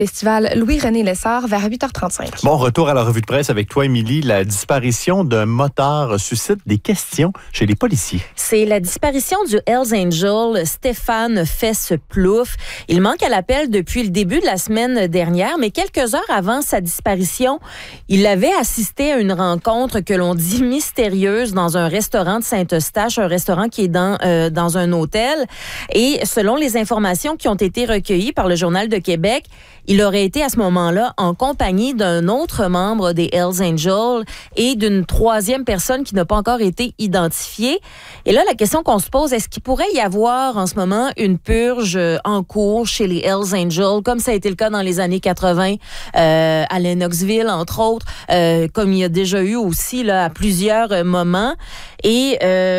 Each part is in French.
Festival Louis-René Lessard vers 8h35. Bon, retour à la revue de presse avec toi, Émilie. La disparition d'un motard suscite des questions chez les policiers. C'est la disparition du Hells Angel, Stéphane Fesse-Plouffe. Il manque à l'appel depuis le début de la semaine dernière, mais quelques heures avant sa disparition, il avait assisté à une rencontre que l'on dit mystérieuse dans un restaurant de Saint-Eustache, un restaurant qui est dans un hôtel. Et selon les informations qui ont été recueillies par le Journal de Québec, il aurait été à ce moment-là en compagnie d'un autre membre des Hells Angels et d'une troisième personne qui n'a pas encore été identifiée. Et là, la question qu'on se pose, est-ce qu'il pourrait y avoir en ce moment une purge en cours chez les Hells Angels, comme ça a été le cas dans les années 80 à Lennoxville, entre autres, comme il y a déjà eu aussi là, à plusieurs moments. Et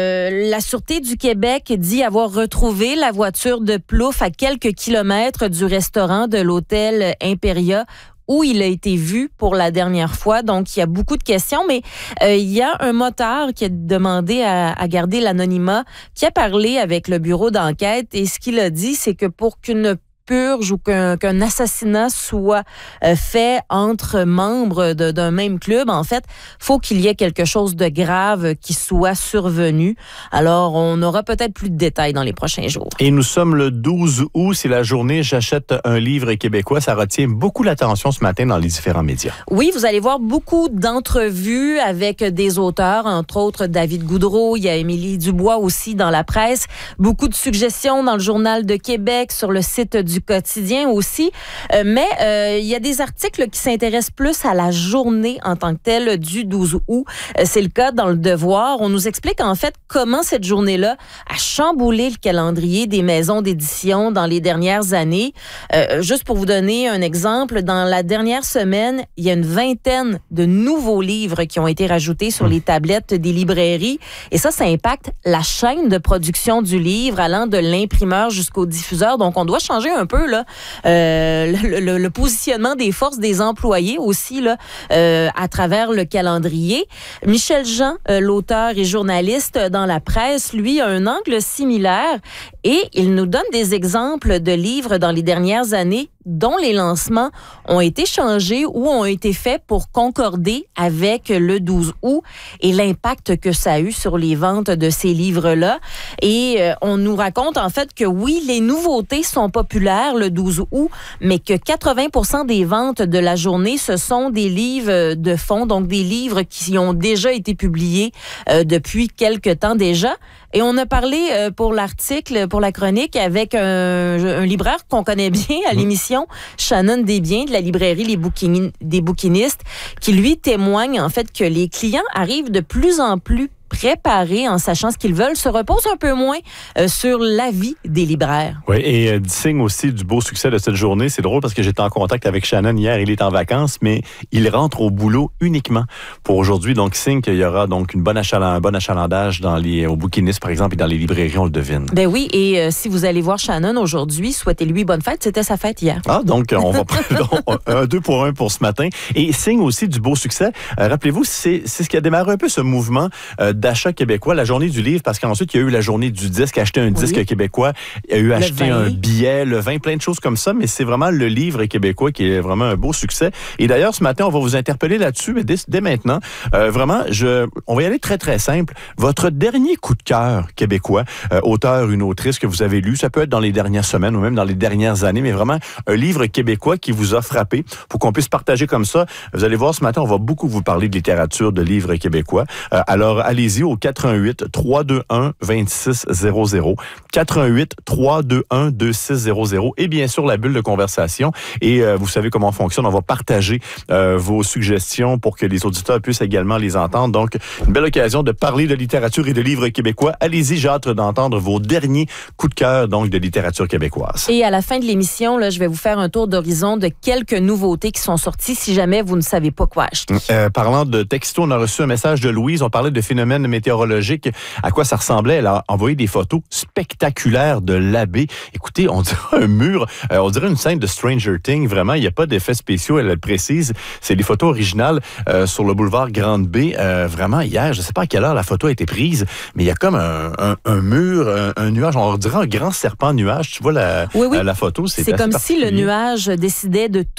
la Sûreté du Québec dit avoir retrouvé la voiture de Plouffe à quelques kilomètres du restaurant de l'hôtel Imperia où il a été vu pour la dernière fois. Donc, il y a beaucoup de questions, mais il y a un motard qui a demandé à garder l'anonymat, qui a parlé avec le bureau d'enquête et ce qu'il a dit, c'est que pour qu'une purge ou qu'un assassinat soit fait entre membres d'un même club, en fait, faut qu'il y ait quelque chose de grave qui soit survenu. Alors, on aura peut-être plus de détails dans les prochains jours. Et nous sommes le 12 août, c'est la journée J'achète un livre québécois. Ça retient beaucoup l'attention ce matin dans les différents médias. Oui, vous allez voir beaucoup d'entrevues avec des auteurs, entre autres David Goudreau, il y a Émilie Dubois aussi dans la presse, beaucoup de suggestions dans le Journal de Québec, sur le site du Quotidien aussi, mais il y a des articles qui s'intéressent plus à la journée en tant que telle du 12 août. C'est le cas dans Le Devoir. On nous explique en fait comment cette journée-là a chamboulé le calendrier des maisons d'édition dans les dernières années. Juste pour vous donner un exemple, dans la dernière semaine, il y a une vingtaine de nouveaux livres qui ont été rajoutés sur les tablettes des librairies et ça impacte la chaîne de production du livre allant de l'imprimeur jusqu'au diffuseur. Donc, on doit changer un peu là, le positionnement des forces des employés aussi là, à travers le calendrier. Michel Jean, l'auteur et journaliste dans la presse, lui, a un angle similaire et il nous donne des exemples de livres dans les dernières années dont les lancements ont été changés ou ont été faits pour concorder avec le 12 août et l'impact que ça a eu sur les ventes de ces livres-là. Et on nous raconte en fait que oui, les nouveautés sont populaires le 12 août, mais que 80% des ventes de la journée, ce sont des livres de fond, donc des livres qui ont déjà été publiés depuis quelque temps déjà. Et on a parlé pour l'article, pour la chronique, avec un libraire qu'on connaît bien à l'émission, Shannon Desbiens de la librairie des Bouquinistes, qui lui témoigne en fait que les clients arrivent de plus en plus préparés en sachant ce qu'ils veulent, se reposent un peu moins sur l'avis des libraires. Oui, et signe aussi du beau succès de cette journée. C'est drôle parce que j'étais en contact avec Shannon hier. Il est en vacances, mais il rentre au boulot uniquement pour aujourd'hui. Donc, signe qu'il y aura donc un bon achalandage au bouquinistes, par exemple, et dans les librairies, on le devine. Ben oui, et si vous allez voir Shannon aujourd'hui, souhaitez-lui bonne fête. C'était sa fête hier. Ah, donc on va prendre un 2 pour 1 pour ce matin. Et signe aussi du beau succès. Rappelez-vous, c'est ce qui a démarré un peu ce mouvement d'achat québécois, la journée du livre, parce qu'ensuite, il y a eu la journée du disque, acheter un disque québécois, il y a eu acheter un billet, le vin, plein de choses comme ça, mais c'est vraiment le livre québécois qui est vraiment un beau succès. Et d'ailleurs, ce matin, on va vous interpeller là-dessus, mais dès maintenant, vraiment, on va y aller très, très simple. Votre dernier coup de cœur québécois, auteur, une autrice que vous avez lu, ça peut être dans les dernières semaines ou même dans les dernières années, mais vraiment un livre québécois qui vous a frappé pour qu'on puisse partager comme ça. Vous allez voir, ce matin, on va beaucoup vous parler de littérature, de livres québécois. Alors, allez-y au 88 321 2600, 88 321 2600 et bien sûr la bulle de conversation. Et vous savez comment on fonctionne, on va partager vos suggestions pour que les auditeurs puissent également les entendre. Donc, une belle occasion de parler de littérature et de livres québécois. Allez-y, j'ai hâte d'entendre vos derniers coups de cœur donc de littérature québécoise. Et à la fin de l'émission, là, je vais vous faire un tour d'horizon de quelques nouveautés qui sont sorties si jamais vous ne savez pas quoi acheter. Parlant de texto, on a reçu un message de Louise. On parlait de phénomènes météorologiques. À quoi ça ressemblait? Elle a envoyé des photos spectaculaires de l'abbé. Écoutez, on dirait un mur, on dirait une scène de Stranger Things. Vraiment, il n'y a pas d'effets spéciaux, elle le précise. C'est des photos originales sur le boulevard Grande-Baie. Vraiment, hier, je ne sais pas à quelle heure la photo a été prise, mais il y a comme un mur, un nuage, on dirait un grand serpent nuage. Tu vois la photo? C'est comme si le nuage décidait de